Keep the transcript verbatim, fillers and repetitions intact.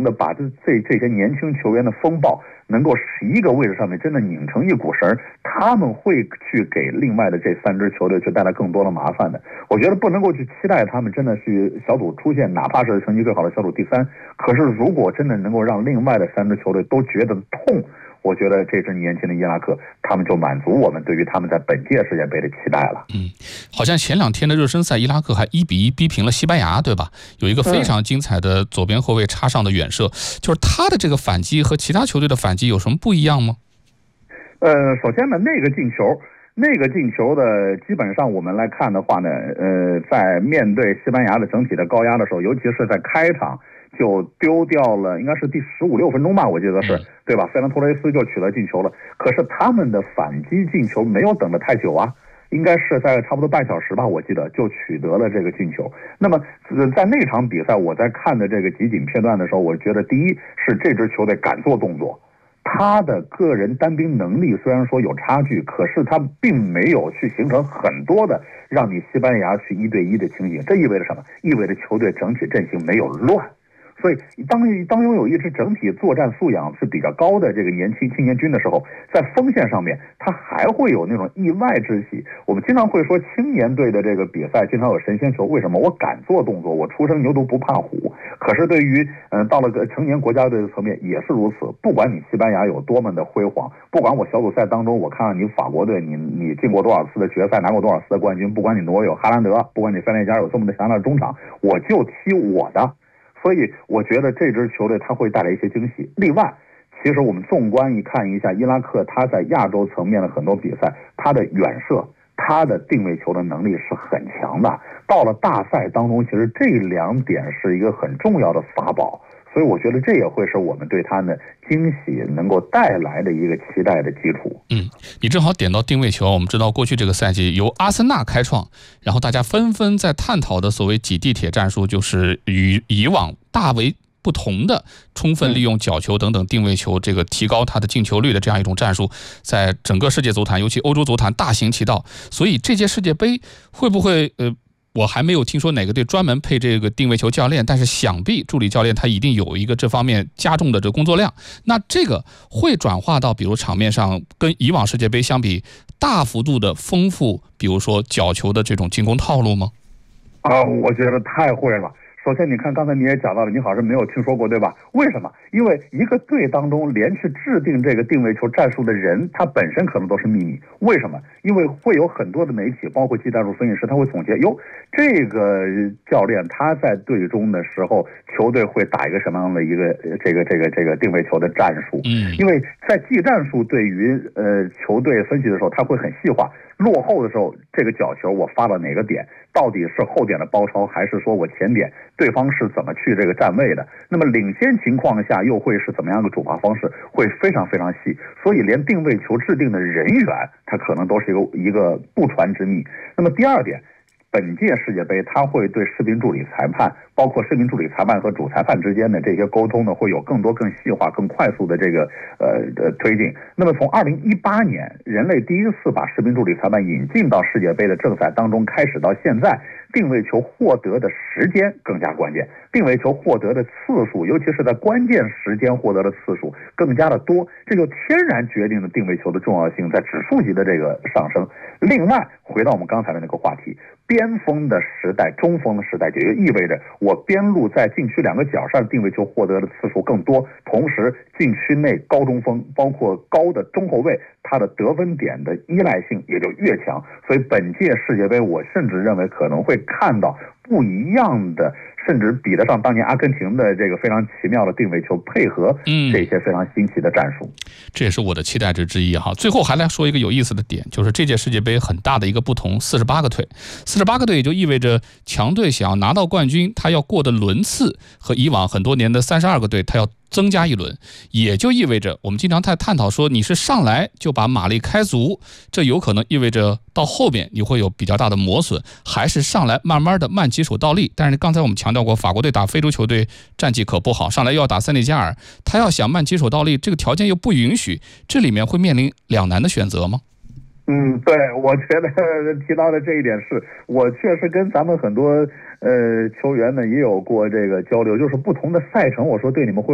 的把这这这些年轻球员的风暴能够十一个位置上面真的拧成一股绳，他们会去给另外的这三支球队去带来更多的麻烦的。我觉得不能够去期待他们真的是小组出现，哪怕是成绩最好的小组第三，可是如果真的能够让另外的三支球队都觉得痛，我觉得这支年轻的伊拉克，他们就满足我们对于他们在本届世界杯的期待了。 嗯，好像前两天的热身赛，伊拉克还一比一逼平了西班牙，对吧？有一个非常精彩的左边后卫插上的远射，就是他的这个反击和其他球队的反击有什么不一样吗？ 呃，首先呢，那个进球。那个进球的基本上我们来看的话呢，呃，在面对西班牙的整体的高压的时候，尤其是在开场就丢掉了，应该是第十五六分钟吧，我记得是，对吧？费兰托雷斯就取得进球了。可是他们的反击进球没有等得太久啊，应该是在差不多半小时吧，我记得就取得了这个进球。那么在那场比赛，我在看的这个集锦片段的时候，我觉得第一是这支球队敢做动作。他的个人单兵能力虽然说有差距，可是他并没有去形成很多的让你西班牙去一对一的情形。这意味着什么？意味着球队整体阵型没有乱。所以当当拥有一支整体作战素养是比较高的这个年轻青年军的时候，在锋线上面他还会有那种意外之喜。我们经常会说青年队的这个比赛经常有神仙球，为什么？我敢做动作，我初生牛犊不怕虎。可是对于嗯、呃、到了个成年国家队的层面也是如此，不管你西班牙有多么的辉煌，不管我小组赛当中我看你法国队你你进过多少次的决赛，拿过多少次的冠军，不管你挪威有哈兰德，不管你塞内加尔有这么的强大的中场，我就踢我的。所以我觉得这支球队它会带来一些惊喜。另外，其实我们纵观一看一下伊拉克，他在亚洲层面的很多比赛，他的远射、他的定位球的能力是很强的。到了大赛当中，其实这两点是一个很重要的法宝。所以我觉得这也会是我们对他的惊喜能够带来的一个期待的基础。 嗯，你正好点到定位球。我们知道过去这个赛季由阿森纳开创，然后大家纷纷在探讨的所谓挤地铁战术，就是与以往大为不同的充分利用角球等等定位球，这个提高它的进球率的这样一种战术，在整个世界足坛，尤其欧洲足坛大行其道。所以这届世界杯会不会呃？我还没有听说哪个队专门配这个定位球教练，但是想必助理教练他一定有一个这方面加重的这个工作量。那这个会转化到比如场面上跟以往世界杯相比大幅度的丰富，比如说角球的这种进攻套路吗？ 啊，我觉得太会了。首先你看刚才你也讲到了，你好像没有听说过，对吧？为什么？因为一个队当中连去制定这个定位球战术的人，他本身可能都是秘密。为什么？因为会有很多的媒体，包括技战术分析师，他会总结，哟，这个教练他在队中的时候，球队会打一个什么样的一个这个这个这个定位球的战术。 嗯， 因为在技战术对于呃球队分析的时候，他会很细化。落后的时候，这个角球我发到哪个点，到底是后点的包抄，还是说我前点，对方是怎么去这个站位的？那么领先情况下又会是怎么样的主罚方式，会非常非常细。所以连定位球制定的人员，他可能都是一个一个不传之秘。那么第二点，本届世界杯他会对视频助理裁判，包括视频助理裁判和主裁判之间的这些沟通呢，会有更多更细化更快速的这个呃的推进。那么从二零一八年人类第一次把视频助理裁判引进到世界杯的正赛当中开始到现在，定位球获得的时间更加关键，定位球获得的次数，尤其是在关键时间获得的次数更加的多，这就天然决定了定位球的重要性在指数级的这个上升。另外回到我们刚才的那个话题，边锋的时代中锋的时代，也就意味着我边路在禁区两个角上定位球获得的次数更多，同时禁区内高中锋包括高的中后卫，他的得分点的依赖性也就越强。所以本届世界杯我甚至认为可能会看到不一样的，甚至比得上当年阿根廷的这个非常奇妙的定位球配合这些非常新奇的战术。 嗯，这也是我的期待值之一哈。最后还来说一个有意思的点，就是这届世界杯很大的一个不同，四十八个队，四十八个队也就意味着强队想要拿到冠军，他要过的轮次和以往很多年的三十二个队他要增加一轮，也就意味着我们经常在探讨说，你是上来就把马力开足，这有可能意味着到后面你会有比较大的磨损，还是上来慢慢的慢起手倒立。但是刚才我们强调过，法国队打非洲球队战绩可不好，上来又要打塞内加尔，他要想慢起手倒立，这个条件又不允许，这里面会面临两难的选择吗？ 嗯，对，我觉得提到的这一点是我确实跟咱们很多呃球员呢也有过这个交流，就是不同的赛程，我说对你们会